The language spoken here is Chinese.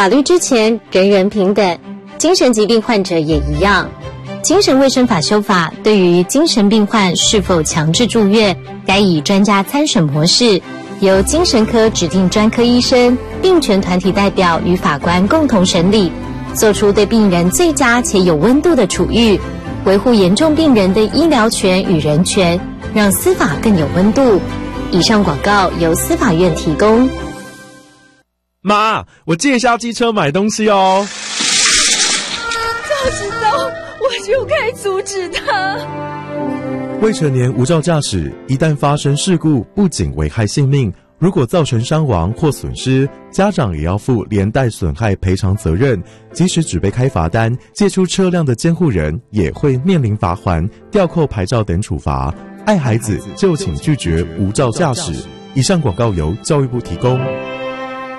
法律之前人人平等，精神疾病患者也一样。精神卫生法修法对于精神病患是否强制住院，该以专家参审模式，由精神科指定专科医生、病权团体代表与法官共同审理，做出对病人最佳且有温度的处遇，维护严重病人的医疗权与人权，让司法更有温度。以上广告由司法院提供。 妈，我借一下机车买东西哦。 早知道我就该阻止他。 未成年无照驾驶，一旦发生事故，不仅危害性命，如果造成伤亡或损失，家长也要负连带损害赔偿责任。即使只被开罚单，借出车辆的监护人也会面临罚锾、吊扣牌照等处罚。爱孩子就请拒绝无照驾驶。以上广告由教育部提供。